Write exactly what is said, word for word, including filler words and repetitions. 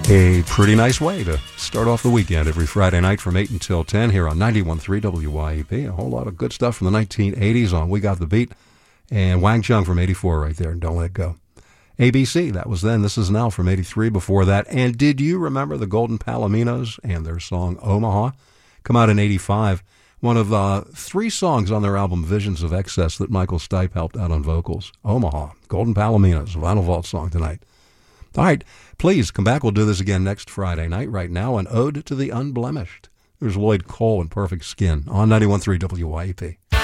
A pretty nice way to start off the weekend every Friday night from eight until ten here on ninety-one point three W Y E P. A whole lot of good stuff from the nineteen eighties on We Got the Beat, and Wang Chung from eighty-four right there, and Don't Let It Go. A B C, that was then. This is now from eighty-three before that. And did you remember the Golden Palominos and their song Omaha? Come out in eighty-five. One of uh, three songs on their album Visions of Excess that Michael Stipe helped out on vocals. Omaha, Golden Palominos, Vinyl Vault song tonight. All right, please come back. We'll do this again next Friday night. Right now, an ode to the unblemished. There's Lloyd Cole in Perfect Skin on ninety-one point three W Y E P.